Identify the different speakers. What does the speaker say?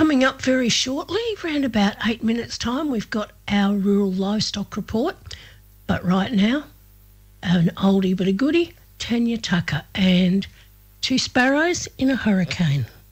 Speaker 1: Coming up very shortly, around about 8 minutes' time, we've got our rural livestock report. But right now, an oldie but a goodie, Tanya Tucker and Two Sparrows in a Hurricane.